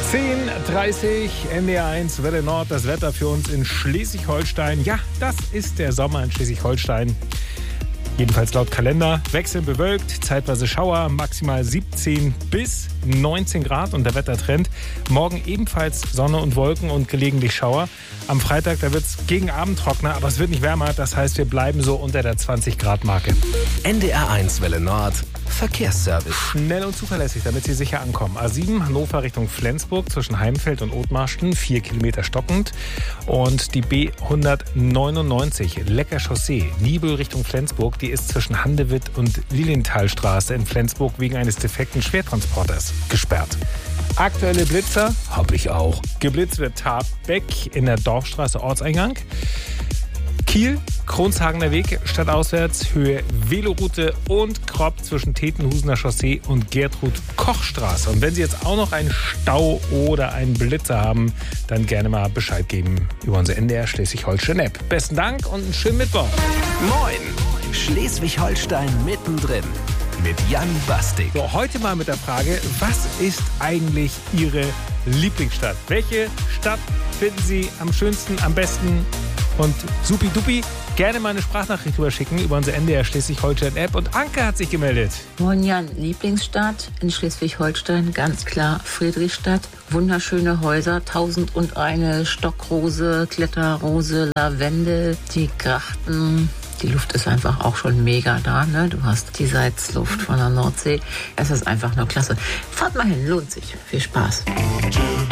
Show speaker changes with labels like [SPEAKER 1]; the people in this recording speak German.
[SPEAKER 1] 10:30 NDR1 Welle Nord, das Wetter für uns in Schleswig-Holstein. Ja, das ist der Sommer in Schleswig-Holstein. Jedenfalls laut Kalender. Wechselnd bewölkt, zeitweise Schauer, maximal 17 bis 19 Grad und der Wettertrend. Morgen ebenfalls Sonne und Wolken und gelegentlich Schauer. Am Freitag, da wird es gegen Abend trockener, aber es wird nicht wärmer. Das heißt, wir bleiben so unter der 20-Grad-Marke.
[SPEAKER 2] NDR1 Welle Nord, Verkehrsservice.
[SPEAKER 1] Schnell und zuverlässig, damit Sie sicher ankommen. A7 Hannover Richtung Flensburg zwischen Heimfeld und Othmarschen, 4 Kilometer stockend. Und die B199 Lecker Chaussee, Nibel Richtung Flensburg, die ist zwischen Handewitt und Lilienthalstraße in Flensburg wegen eines defekten Schwertransporters gesperrt. Aktuelle Blitzer, hab ich auch. Geblitzt wird Tarbeck in der Dorfstraße Ortseingang. Kiel, Kronshagener Weg, stadtauswärts, Höhe Veloroute und Kropp zwischen Tetenhusener Chaussee und Gertrud-Koch-Straße. Und wenn Sie jetzt auch noch einen Stau oder einen Blitzer haben, dann gerne mal Bescheid geben über unsere NDR Schleswig-Holstein-App. Besten Dank und einen schönen Mittwoch.
[SPEAKER 2] Moin, Schleswig-Holstein mittendrin mit Jan Bastik.
[SPEAKER 1] So, heute mal mit der Frage, was ist eigentlich Ihre Lieblingsstadt? Welche Stadt finden Sie am schönsten, am besten? Und supi-dupi, gerne mal eine Sprachnachricht rüberschicken über unsere NDR Schleswig-Holstein-App. Und Anke hat sich gemeldet.
[SPEAKER 3] Moin Jan, Lieblingsstadt in Schleswig-Holstein, ganz klar Friedrichstadt. Wunderschöne Häuser, 1001 Stockrose, Kletterrose, Lavendel, die Grachten. Die Luft ist einfach auch schon mega da, ne? Du hast die Salzluft von der Nordsee. Es ist einfach nur klasse. Fahrt mal hin, lohnt sich. Viel Spaß.